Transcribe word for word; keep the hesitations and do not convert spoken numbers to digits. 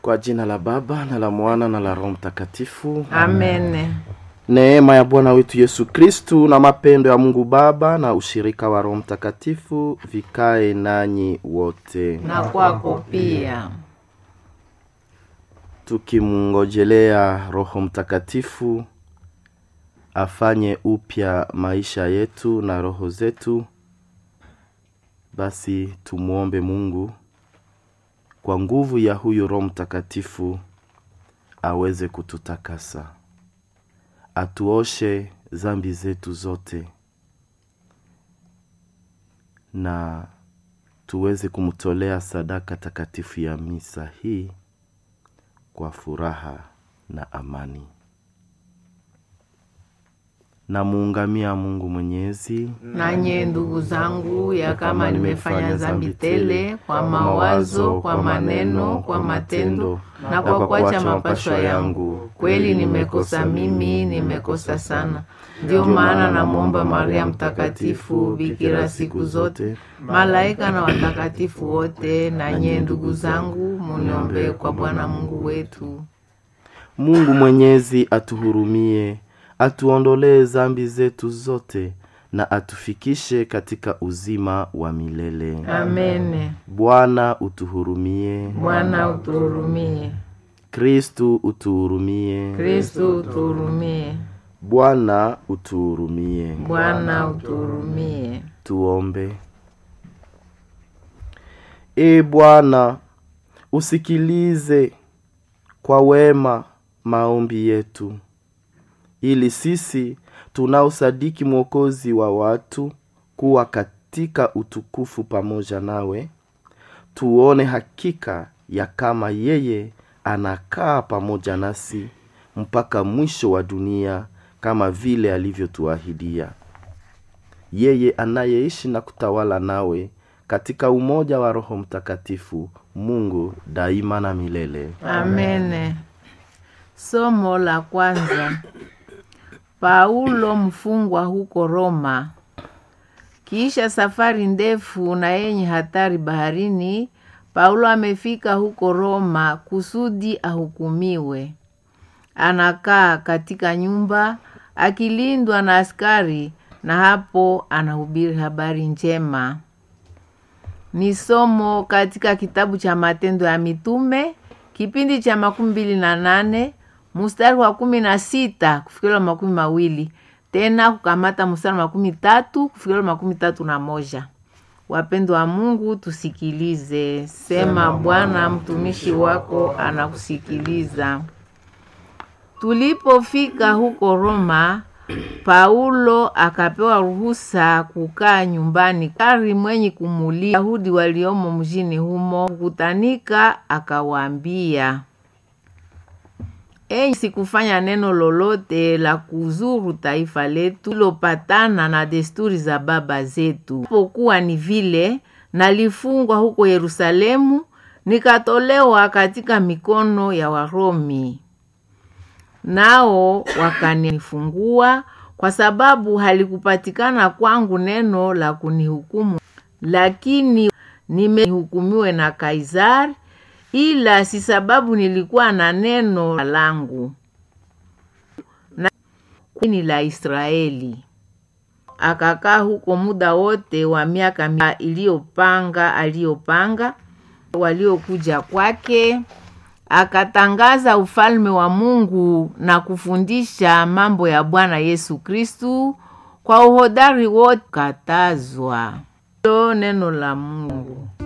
Kwa jina la Baba na la Mwana na la Roho Mtakatifu. Amen. Neema ya Bwana wetu Yesu Kristu na mapendo ya Mungu Baba na ushirika wa Roho Mtakatifu vikae nanyi wote. Na kwako pia. Tukimungojelea Roho Mtakatifu afanye upya maisha yetu na roho zetu, basi tumuombe Mungu kwa nguvu ya huyo Roho Mtakatifu aweze kututakasa, atuoshe dhambi zetu zote, na tuweze kumtolea sadaka takatifu ya misa hii kwa furaha na amani. Na muungamia Mungu Mwenyezi. Nanye ndugu zangu, ya kama nimefanya dhambi tele kwa mawazo, kwa maneno, kwa matendo na kwa kuacha mapashwa yangu, kweli nimekosa mimi, nimekosa sana. Ndio maana namuomba Maria Mtakatifu, bikira siku zote, malaika na watakatifu wote, nanye ndugu zangu, muniombee kwa Bwana Mungu wetu. Mungu Mwenyezi atuhurumie, atuondolee dhambi zetu zote na atufikishe katika uzima wa milele. Amen. Bwana utuhurumie. Bwana utuhurumie. Kristu utuhurumie. Kristu utuhurumie. Bwana utuhurumie. Bwana utuhurumie. Tuombe. E Bwana, usikilize kwa wema maombi yetu, ili sisi tunaosadiki Mwokozi wa watu kuwa katika utukufu pamoja nawe, tuone hakika ya kama yeye anakaa pamoja nasi mpaka mwisho wa dunia, kama vile alivyotuahidia. Yeye anayeishi na kutawala nawe katika umoja wa Roho Mtakatifu, Mungu daima na milele. Amen. Somo la kwanza. Paulo mfungwa huko Roma. Kisha safari ndefu na yenye hatari baharini, Paulo amefika huko Roma kusudi ahukumiwe. Anakaa katika nyumba akilindwa na askari, na hapo anahubiri habari njema. Ni somo katika kitabu cha Matendo ya Mitume, kipindi cha makumi mbili na nane, mstari wa kumi na sita kufikira makumi mawili, tena kukamata mstari wa makumi tatu kufikira makumi tatu na moja. Wapendwa wa Mungu, tusikilize. Sema Bwana, mtumishi wako anakusikiliza. Tulipofika huko Roma, Paulo akapewa ruhusa kukaa nyumbani kari mwenye kumulia Yahudi waliomo mjini humo. Kukutanika akawaambia, enyi sikufanya neno lolote la kuzuru taifa letu lilopatana na desturi za baba zetu. Pokuwa ni vile, nalifungwa huko Yerusalemu, nikatolewa katika mikono ya Waromi. Nao wakanifungua kwa sababu halikupatikana kwangu neno la kunihukumu, lakini nimehukumiwe na Kaisari, ila si sababu nilikuwa na neno langu na ni la Israeli. Akakaa huko muda wote wa miaka iliyopanga aliyopanga waliokuja kwake. Akatangaza ufalme wa Mungu na kufundisha mambo ya Bwana Yesu Kristu kwa uhodari wote. Katazwa neno la Mungu.